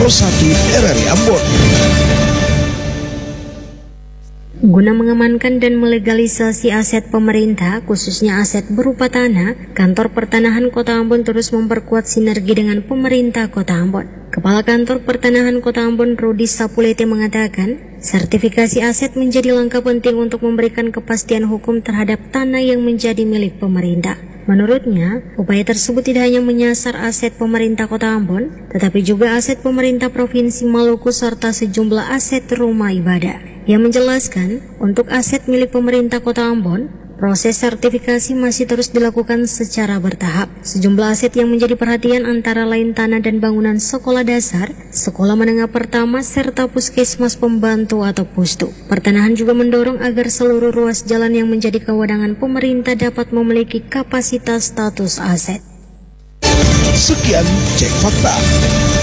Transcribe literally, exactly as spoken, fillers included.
Pos satu R R I Ambon. Guna mengamankan dan melegalisasi aset pemerintah, khususnya aset berupa tanah, Kantor Pertanahan Kota Ambon terus memperkuat sinergi dengan pemerintah Kota Ambon. Kepala Kantor Pertanahan Kota Ambon, Rudi Sapulete, mengatakan, sertifikasi aset menjadi langkah penting untuk memberikan kepastian hukum terhadap tanah yang menjadi milik pemerintah. Menurutnya, upaya tersebut tidak hanya menyasar aset pemerintah Kota Ambon, tetapi juga aset pemerintah Provinsi Maluku serta sejumlah aset rumah ibadah. Ia menjelaskan, untuk aset milik pemerintah Kota Ambon, proses sertifikasi masih terus dilakukan secara bertahap. Sejumlah aset yang menjadi perhatian antara lain tanah dan bangunan sekolah dasar, sekolah menengah pertama, serta puskesmas pembantu atau pustu. Pertanahan juga mendorong agar seluruh ruas jalan yang menjadi kewenangan pemerintah dapat memiliki kapasitas status aset. Sekian Cek Fakta.